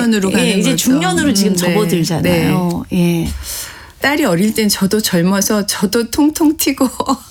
중년으로 가는 이제 거죠. 중년으로 지금 접어들잖아요. 예. 딸이 어릴 땐 저도 젊어서 저도 통통 튀고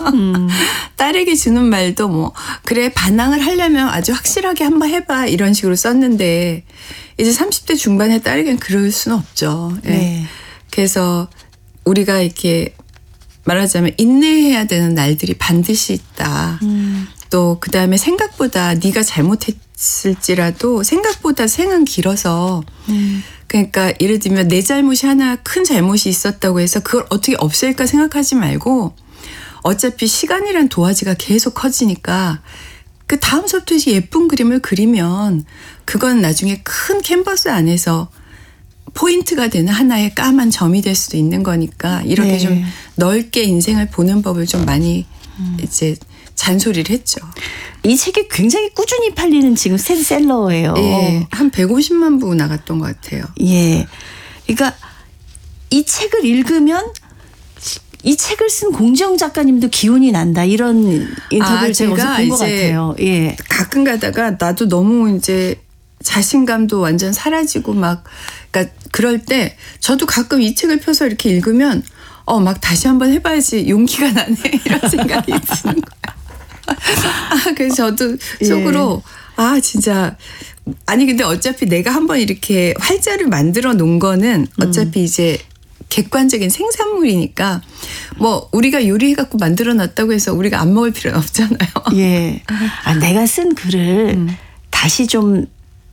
딸에게 주는 말도 뭐 그래 반항을 하려면 아주 확실하게 한번 해봐 이런 식으로 썼는데 이제 30대 중반에 딸에겐 그럴 수는 없죠. 예. 네. 그래서 우리가 이렇게 말하자면 인내해야 되는 날들이 반드시 있다. 또 그다음에 생각보다 네가 잘못했을지라도 생각보다 생은 길어서 그러니까 예를 들면 내 잘못이 하나 큰 잘못이 있었다고 해서 그걸 어떻게 없앨까 생각하지 말고 어차피 시간이란 도화지가 계속 커지니까 그 다음서부터 이제 예쁜 그림을 그리면 그건 나중에 큰 캔버스 안에서 포인트가 되는 하나의 까만 점이 될 수도 있는 거니까 이렇게 네. 좀 넓게 인생을 보는 법을 좀 많이 이제 잔소리를 했죠. 이 책이 굉장히 꾸준히 팔리는 지금 스테디셀러예요. 예, 한 150만 부 나갔던 것 같아요. 예. 그러니까 이 책을 읽으면 이 책을 쓴 공지영 작가님도 기운이 난다 이런 인터뷰를 제가 어디서 본 것 같아요. 예. 가끔 가다가 나도 너무 이제 자신감도 완전 사라지고 막 그러니까 그럴 때 저도 가끔 이 책을 펴서 이렇게 읽으면 막 다시 한번 해봐야지 용기가 나네 이런 생각이 드는 거야. 그래서 저도 속으로 진짜 아니 근데 어차피 내가 한번 이렇게 활자를 만들어 놓은 거는 어차피 이제 객관적인 생산물이니까 뭐 우리가 요리해갖고 만들어 놨다고 해서 우리가 안 먹을 필요는 없잖아요. 예. 내가 쓴 글을 다시 좀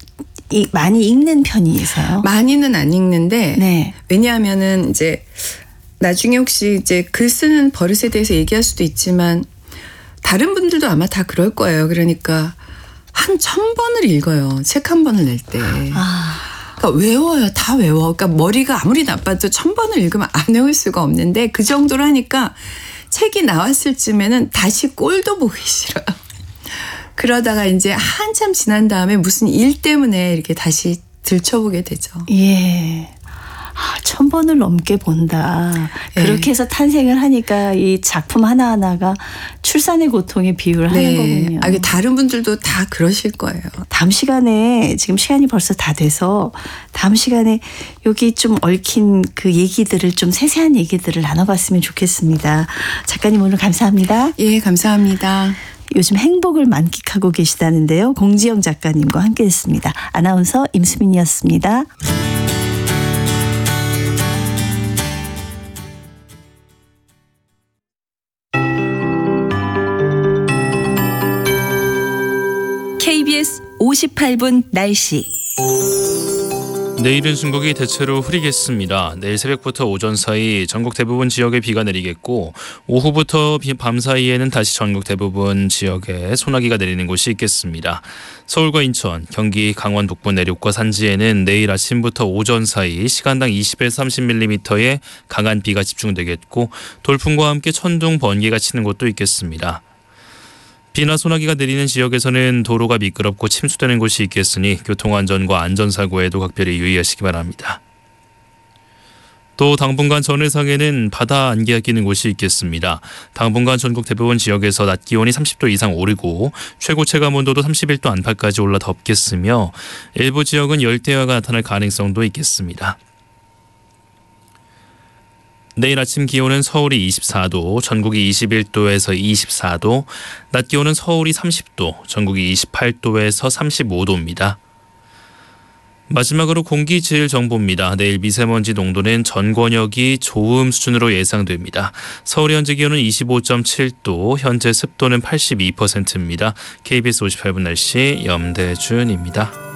많이 읽는 편이세요? 많이는 안 읽는데 네. 왜냐하면은 이제 나중에 혹시 이제 글 쓰는 버릇에 대해서 얘기할 수도 있지만 다른 분들도 아마 다 그럴 거예요. 그러니까 한 1000번을 읽어요. 책 한 번을 낼 때. 그러니까 외워요. 다 외워. 그러니까 머리가 아무리 나빠도 1000번을 읽으면 안 외울 수가 없는데 그 정도로 하니까 책이 나왔을 쯤에는 다시 꼴도 보기 싫어요. 그러다가 이제 한참 지난 다음에 무슨 일 때문에 이렇게 다시 들춰보게 되죠. 예. 1000번을 넘게 본다. 그렇게 해서 탄생을 하니까 이 작품 하나하나가 출산의 고통에 비유를 하는 거군요. 다른 분들도 다 그러실 거예요. 다음 시간에 지금 시간이 벌써 다 돼서 다음 시간에 여기 좀 얽힌 그 얘기들을 좀 세세한 얘기들을 나눠봤으면 좋겠습니다. 작가님 오늘 감사합니다. 예, 감사합니다. 요즘 행복을 만끽하고 계시다는데요. 공지영 작가님과 함께했습니다. 아나운서 임수민이었습니다. KBS 58분 날씨. 내일은 중국이 대체로 흐리겠습니다. 내일 새벽부터 오전 사이 전국 대부분 지역에 비가 내리겠고 오후부터 밤 사이에는 다시 전국 대부분 지역에 소나기가 내리는 곳이 있겠습니다. 서울과 인천, 경기, 강원 북부 내륙과 산지에는 내일 아침부터 오전 사이 시간당 20에서 30mm의 강한 비가 집중되겠고 돌풍과 함께 천둥, 번개가 치는 곳도 있겠습니다. 비나 소나기가 내리는 지역에서는 도로가 미끄럽고 침수되는 곳이 있겠으니 교통안전과 안전사고에도 각별히 유의하시기 바랍니다. 또 당분간 전해상에는 바다 안개가 끼는 곳이 있겠습니다. 당분간 전국 대부분 지역에서 낮 기온이 30도 이상 오르고 최고 체감 온도도 31도 안팎까지 올라 덥겠으며 일부 지역은 열대야가 나타날 가능성도 있겠습니다. 내일 아침 기온은 서울이 24도, 전국이 21도에서 24도, 낮 기온은 서울이 30도, 전국이 28도에서 35도입니다. 마지막으로 공기질 정보입니다. 내일 미세먼지 농도는 전 권역이 좋음 수준으로 예상됩니다. 서울 현재 기온은 25.7도, 현재 습도는 82%입니다. KBS 58분 날씨 염대준입니다.